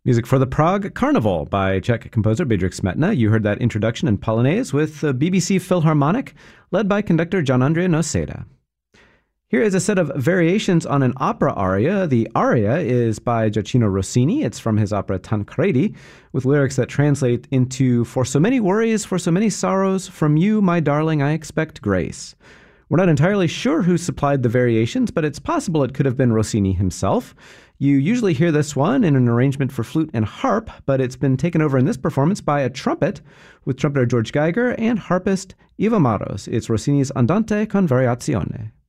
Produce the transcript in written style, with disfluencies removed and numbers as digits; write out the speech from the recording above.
Music for the Prague Carnival by Czech composer Bedřich Smetana. You heard that introduction in Polonaise with the BBC Philharmonic, led by conductor Gian Andrea Noseda. Here is a set of variations on an opera aria. The aria is by Gioacchino Rossini. It's from his opera Tancredi, with lyrics that translate into, "For so many worries, for so many sorrows, from you, my darling, I expect grace." We're not entirely sure who supplied the variations, but it's possible it could have been Rossini himself. You usually hear this one in an arrangement for flute and harp, but it's been taken over in this performance by a trumpet with trumpeter George Geiger and harpist Ivo Maros. It's Rossini's Andante con Variazione.